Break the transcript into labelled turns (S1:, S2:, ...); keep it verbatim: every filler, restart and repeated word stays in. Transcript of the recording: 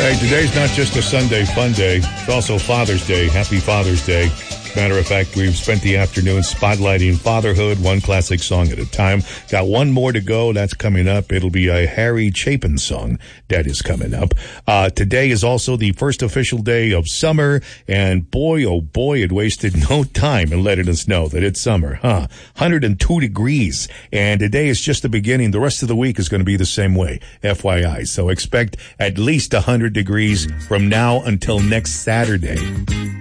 S1: Hey, today's not just a Sunday fun day. It's also Father's Day. Happy Father's Day. Matter of fact, we've spent the afternoon spotlighting fatherhood, one classic song at a time. Got one more to go. That's coming up. It'll be a Harry Chapin song that is coming up. Uh, today is also the first official day of summer. And boy, oh boy, it wasted no time in letting us know that it's summer, huh? one hundred two degrees. And today is just the beginning. The rest of the week is going to be the same way, F Y I. So expect at least one hundred degrees from now until next Saturday.